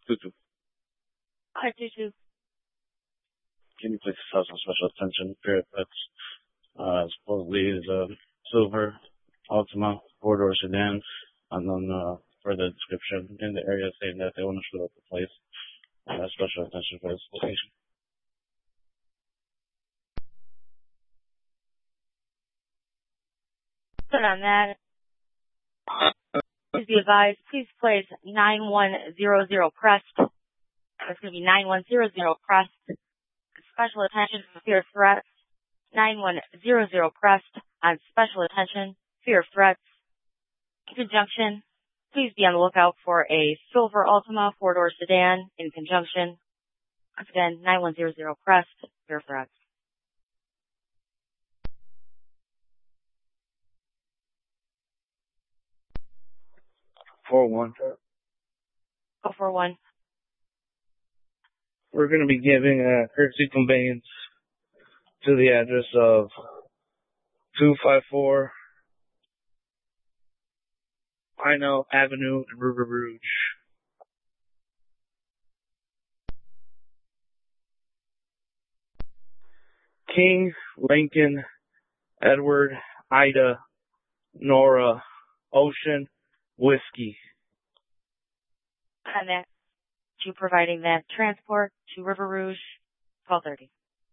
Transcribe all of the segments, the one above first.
Tutu. Hi, Tutu. Can you please have some special attention for pets? Supposedly is a silver Altima four-door sedan, and then further description in the area saying that they want to shoot up the place. Special attention for this location. Put on that. Please be advised, please place 9100 pressed. That's going to be 9100 pressed. Special attention for fear threats. 9100 pressed on special attention, fear threats. In conjunction, please be on the lookout for a silver Altima four-door sedan in conjunction. Once again, 9100 pressed, fear threats. 4-1. 041. We're going to be giving a courtesy conveyance to the address of 254 Pino Avenue in River Rouge. King, Lincoln, Edward, Ida, Nora, Ocean, Whiskey. And that, to providing that transport to River Rouge, 1230.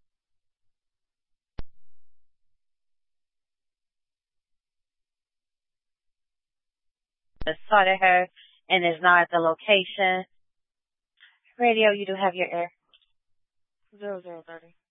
Saw her and is not at the location. Radio, you do have your air. 0030.